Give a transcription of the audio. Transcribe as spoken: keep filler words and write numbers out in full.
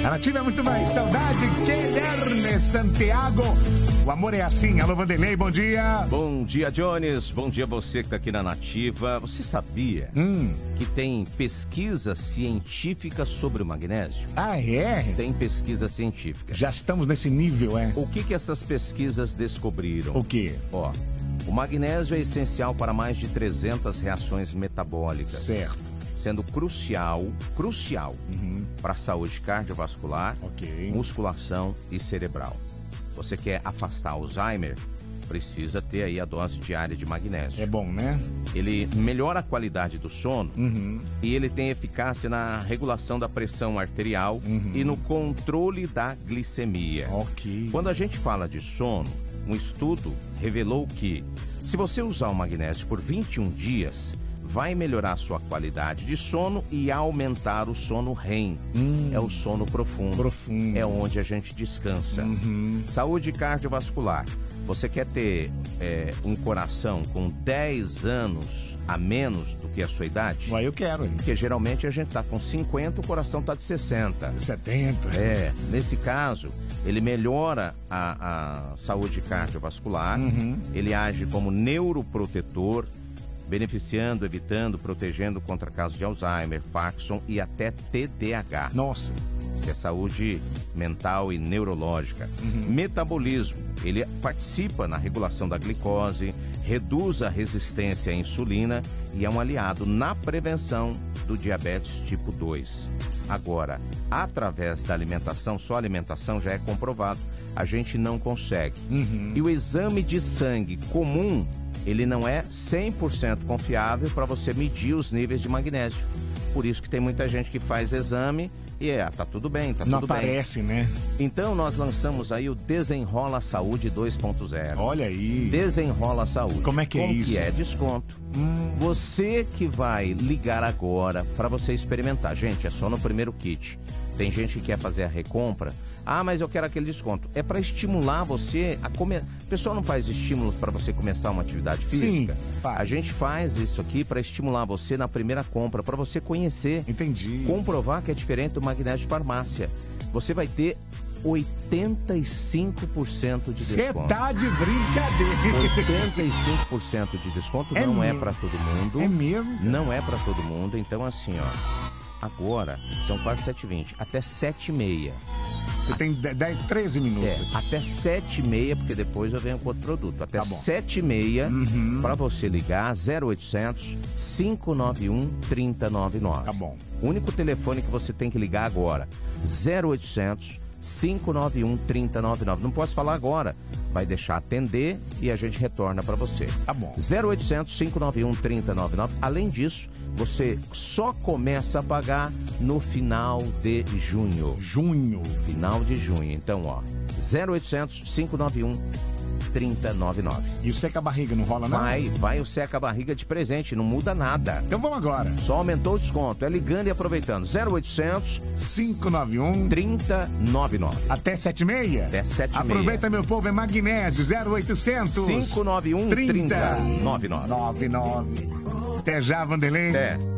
A Nativa é muito mais saudade. Guilherme Santiago. O amor é assim. Alô, Vanderlei, bom dia. Bom dia, Jones. Bom dia você que está aqui na Nativa. Você sabia hum. que tem pesquisa científica sobre o magnésio? Ah, é? Tem pesquisa científica. Já estamos nesse nível, é? O que que essas pesquisas descobriram? O quê? Ó, o magnésio é essencial para mais de trezentas reações metabólicas. Certo. Sendo crucial, crucial uhum. para a saúde cardiovascular, okay. musculação e cerebral. Você quer afastar Alzheimer? Precisa ter aí a dose diária de magnésio. É bom, né? Ele melhora a qualidade do sono uhum. e ele tem eficácia na regulação da pressão arterial uhum. e no controle da glicemia. Ok. Quando a gente fala de sono, um estudo revelou que se você usar o magnésio por vinte e um dias, vai melhorar a sua qualidade de sono e aumentar o sono R E M. Hum. É o sono profundo. Profundo. É onde a gente descansa. Uhum. Saúde cardiovascular. Você quer ter é, um coração com dez anos a menos do que a sua idade? Ué, eu quero. Hein? Porque geralmente a gente tá com cinquenta, o coração tá de sessenta. setenta. É, nesse caso, ele melhora a, a saúde cardiovascular, uhum. ele age como neuroprotetor, beneficiando, evitando, protegendo contra casos de Alzheimer, Parkinson e até T D A H. Nossa. Isso é saúde mental e neurológica. Uhum. Metabolismo. Ele participa na regulação da glicose, reduz a resistência à insulina e é um aliado na prevenção do diabetes tipo dois. Agora, através da alimentação, só alimentação já é comprovado, a gente não consegue. Uhum. E o exame de sangue comum, ele não é cem por cento confiável para você medir os níveis de magnésio. Por isso que tem muita gente que faz exame e é, tá tudo bem, tá não tudo bem. Não aparece, né? Então nós lançamos aí o Desenrola Saúde dois ponto zero. Olha aí. Desenrola Saúde. Como é que é Como isso? que é? Desconto. Hum. Você que vai ligar agora para você experimentar. Gente, é só no primeiro kit. Tem gente que quer fazer a recompra. Ah, mas eu quero aquele desconto. É para estimular você a comer. O pessoal não faz estímulos para você começar uma atividade física? Sim, faz. A gente faz isso aqui para estimular você na primeira compra, para você conhecer. Entendi. Comprovar que é diferente do magnésio de farmácia. Você vai ter oitenta e cinco por cento de desconto. Você tá de brincadeira. oitenta e cinco por cento de desconto é não mesmo? é para todo mundo. É mesmo? Cara? Não é para todo mundo. Então assim, ó. Agora, são quase sete e vinte, até sete e meia. Você tem dez, treze minutos. É, até sete e meia, porque depois eu venho com outro produto. Até tá sete e meia, uhum. para você ligar zero oitocentos, cinco nove um, três zero nove nove. Tá bom. O único telefone que você tem que ligar agora, zero oitocentos, cinco nove um, três zero nove nove. Não posso falar agora. Vai deixar atender e a gente retorna para você. Tá bom. zero oitocentos, cinco nove um, três zero nove nove. Além disso, você só começa a pagar no final de junho. Junho. Final de junho. Então, ó, zero oitocentos, cinco nove um, três zero nove nove. E o seca-barriga não rola, não? Vai, vai o seca-barriga de presente, não muda nada. Então vamos agora. Só aumentou o desconto. É ligando e aproveitando. zero oitocentos, cinco nove um, três zero nove nove. Até sete e meia? Até sete e meia. Aproveita, meu povo, é magnésio. zero oitocentos, cinco nove um, três zero nove nove. nove nove. Até já, Vanderlei. É.